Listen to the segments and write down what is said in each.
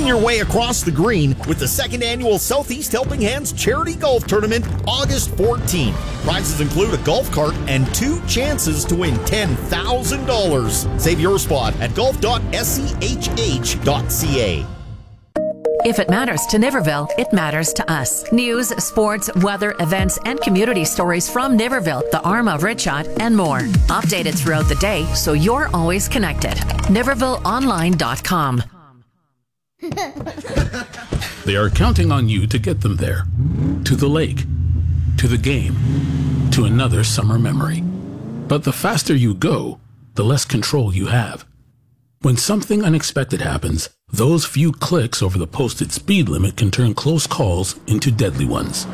Win your way across the green with the second annual Southeast Helping Hands Charity Golf Tournament, August 14th. Prizes include a golf cart and 2 chances to win $10,000. Save your spot at golf.schh.ca. If it matters to Niverville, it matters to us. News, sports, weather, events, and community stories from Niverville, the Arm of Ritchot, and more. Updated throughout the day so you're always connected. NivervilleOnline.com. They are counting on you to get them there. To the lake, to the game, to another summer memory. But the faster you go, the less control you have. When something unexpected happens, those few clicks over the posted speed limit can turn close calls into deadly ones.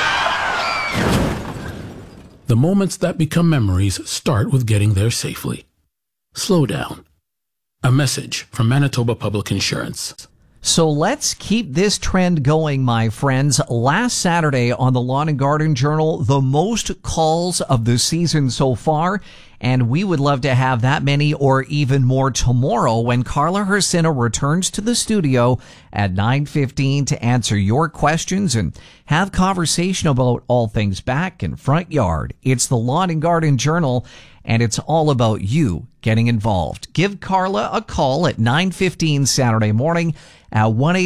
The moments that become memories start with getting there safely. Slow down. A message from Manitoba Public Insurance. So let's keep this trend going, my friends. Last Saturday on the Lawn and Garden Journal, the most calls of the season so far. And we would love to have that many or even more tomorrow when Carla Hersina returns to the studio at 9:15 to answer your questions and have conversation about all things back and front yard. It's the Lawn and Garden Journal, and it's all about you getting involved. Give Carla a call at 9:15 Saturday morning at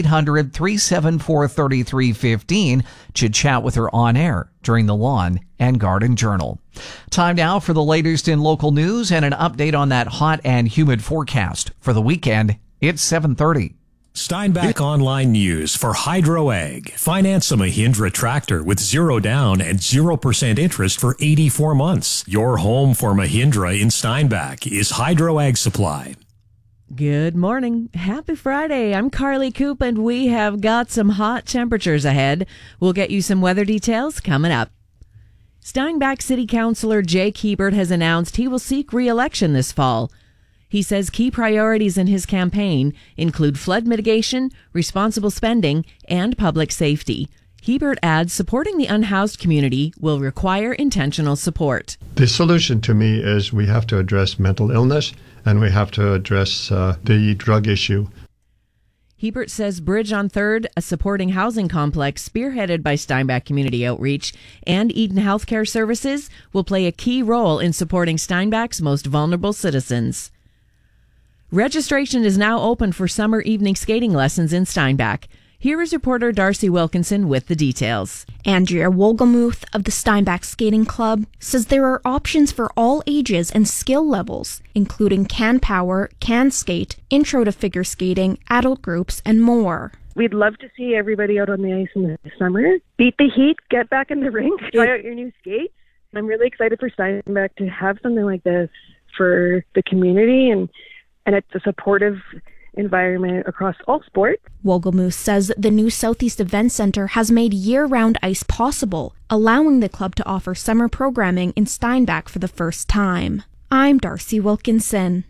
1-800-374-3315 to chat with her on air during the Lawn and Garden Journal. Time now for the latest in local news and an update on that hot and humid forecast for the weekend. It's 7:30. Steinbach Online News for Hydro Ag. Finance a Mahindra tractor with 0 down and 0% interest for 84 months. Your home for Mahindra in Steinbach is Hydro Ag Supply. Good morning. Happy Friday. I'm Carly Coop, and we have got some hot temperatures ahead. We'll get you some weather details coming up. Steinbach City Councillor Jake Hebert has announced he will seek re-election this fall. He says key priorities in his campaign include flood mitigation, responsible spending, and public safety. Hebert adds supporting the unhoused community will require intentional support. The solution to me is we have to address mental illness and we have to address the drug issue. Hebert says Bridge on 3rd, a supporting housing complex spearheaded by Steinbach Community Outreach and Eden Healthcare Services, will play a key role in supporting Steinbach's most vulnerable citizens. Registration is now open for summer evening skating lessons in Steinbach. Here is reporter Darcy Wilkinson with the details. Andrea Wolgemuth of the Steinbach Skating Club says there are options for all ages and skill levels, including can power, can skate, intro to figure skating, adult groups, and more. We'd love to see everybody out on the ice in the summer. Beat the heat, get back in the rink, try out your new skates. I'm really excited for Steinbach to have something like this for the community, and it's a supportive environment across all sports. Wolgemuth says the new Southeast Event Center has made year-round ice possible, allowing the club to offer summer programming in Steinbach for the first time. I'm Darcy Wilkinson.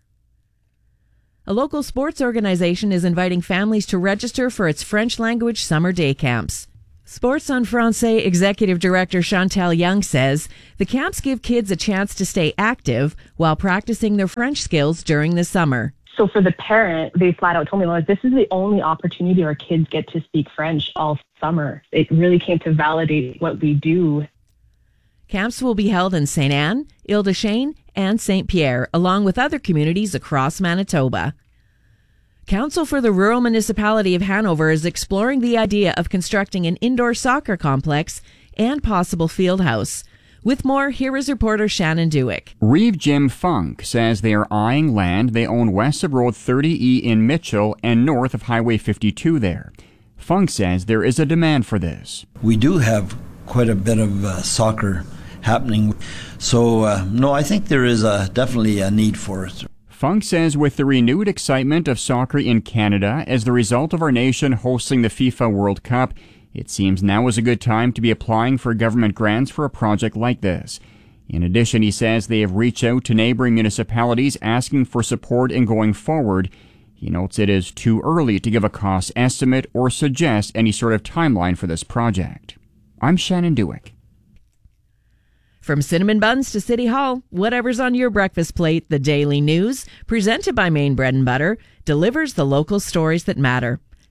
A local sports organization is inviting families to register for its French language summer day camps. Sports en Francais Executive Director Chantal Young says the camps give kids a chance to stay active while practicing their French skills during the summer. So for the parent, they flat out told me, this is the only opportunity our kids get to speak French all summer. It really came to validate what we do. Camps will be held in St. Anne, Ile-des-Chênes, and St. Pierre, along with other communities across Manitoba. Council for the Rural Municipality of Hanover is exploring the idea of constructing an indoor soccer complex and possible field house. With more, here is reporter Shannon Dewick. Reeve Jim Funk says they are eyeing land they own west of Road 30E in Mitchell and north of Highway 52 there. Funk says there is a demand for this. We do have quite a bit of soccer happening. So, no, I think there is definitely a need for it. Funk says with the renewed excitement of soccer in Canada as the result of our nation hosting the FIFA World Cup, it seems now is a good time to be applying for government grants for a project like this. In addition, he says they have reached out to neighboring municipalities asking for support in going forward. He notes it is too early to give a cost estimate or suggest any sort of timeline for this project. I'm Shannon Dewick. From cinnamon buns to City Hall, whatever's on your breakfast plate, the Daily News, presented by Maine Bread and Butter, delivers the local stories that matter.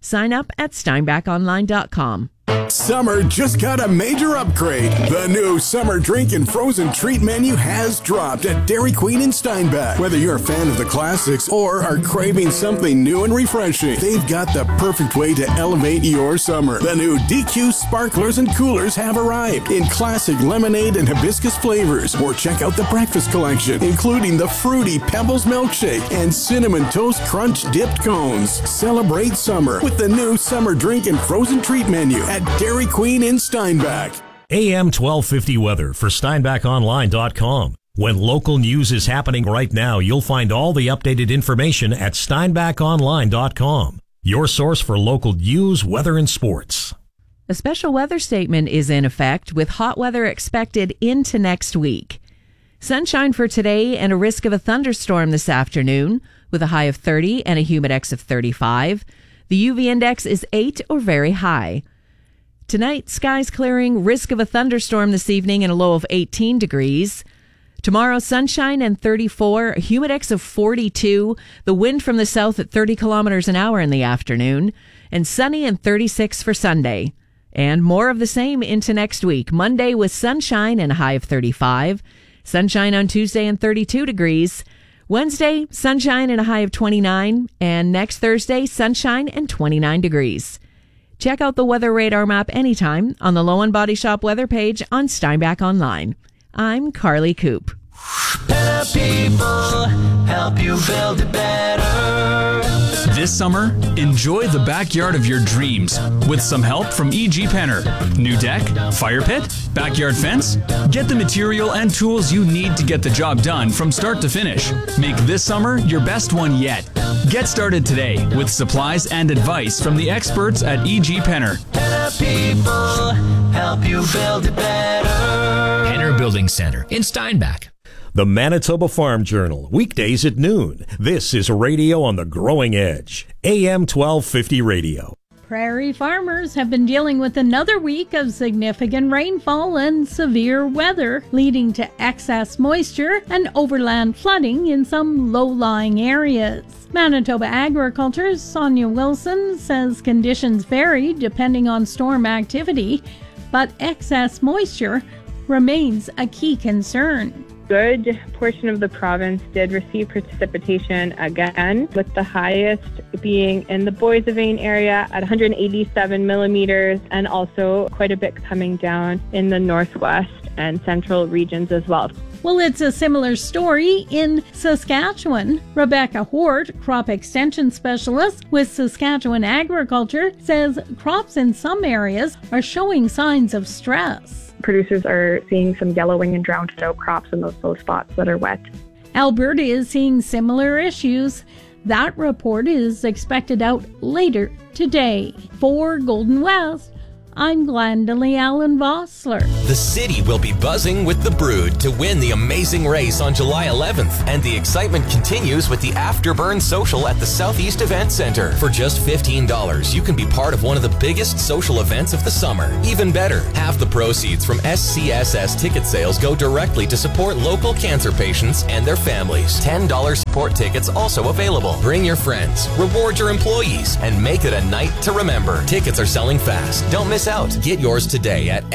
Sign up at steinbackonline.com. Summer just got a major upgrade. The new summer drink and frozen treat menu has dropped at Dairy Queen in Steinbach. Whether you're a fan of the classics or are craving something new and refreshing, they've got the perfect way to elevate your summer. The new DQ sparklers and coolers have arrived in classic lemonade and hibiscus flavors. Or check out the breakfast collection, including the fruity Pebbles milkshake and cinnamon toast crunch dipped cones. Celebrate summer with the new summer drink and frozen treat menu at Dairy Queen in Steinbach. AM 1250 weather for SteinbachOnline.com. When local news is happening right now, you'll find all the updated information at SteinbachOnline.com. Your source for local news, weather, and sports. A special weather statement is in effect with hot weather expected into next week. Sunshine for today and a risk of a thunderstorm this afternoon with a high of 30 and a humidex of 35. The UV index is 8 or very high. Tonight, skies clearing, risk of a thunderstorm this evening and a low of 18 degrees. Tomorrow, sunshine and 34, a humidex of 42, the wind from the south at 30 kilometers an hour in the afternoon, and sunny and 36 for Sunday. And more of the same into next week. Monday with sunshine and a high of 35, sunshine on Tuesday and 32 degrees. Wednesday, sunshine and a high of 29, and next Thursday, sunshine and 29 degrees. Check out the weather radar map anytime on the Low & Body Shop weather page on Steinbach Online. I'm Carly Coop. Better people help you build it better. This summer, enjoy the backyard of your dreams with some help from E.G. Penner. New deck, fire pit, backyard fence? Get the material and tools you need to get the job done from start to finish. Make this summer your best one yet. Get started today with supplies and advice from the experts at E.G. Penner. Better people help you build it better. Penner Building Center in Steinbach. The Manitoba Farm Journal, weekdays at noon. This is radio on the growing edge. AM 1250 radio. Prairie farmers have been dealing with another week of significant rainfall and severe weather, leading to excess moisture and overland flooding in some low-lying areas. Manitoba Agriculture's Sonia Wilson says conditions vary depending on storm activity, but excess moisture remains a key concern. Good portion of the province did receive precipitation again, with the highest being in the Boissevain area at 187 millimeters, and also quite a bit coming down in the northwest and central regions as well. Well, it's a similar story in Saskatchewan. Rebecca Hort, crop extension specialist with Saskatchewan Agriculture, says crops in some areas are showing signs of stress. Producers are seeing some yellowing and drowned out crops in those spots that are wet. Alberta is seeing similar issues. That report is expected out later today. For Golden West, I'm Glendalee Allen Vossler. The city will be buzzing with the Brood to win the amazing race on July 11th. And the excitement continues with the Afterburn Social at the Southeast Event Center. For just $15, you can be part of one of the biggest social events of the summer. Even better, half the proceeds from SCSS ticket sales go directly to support local cancer patients and their families. $10 support tickets also available. Bring your friends, reward your employees, and make it a night to remember. Tickets are selling fast. Don't miss out. Get yours today at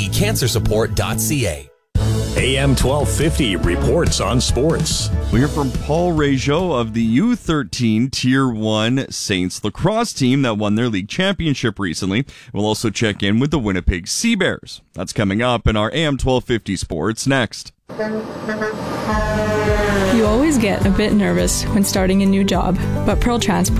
secancersupport.ca. AM 1250 reports on sports. We hear from Paul Rejo of the U13 Tier 1 Saints lacrosse team that won their league championship recently. We'll also check in with the Winnipeg Sea Bears. That's coming up in our AM 1250 Sports next. You always get a bit nervous when starting a new job, but Pearl Transport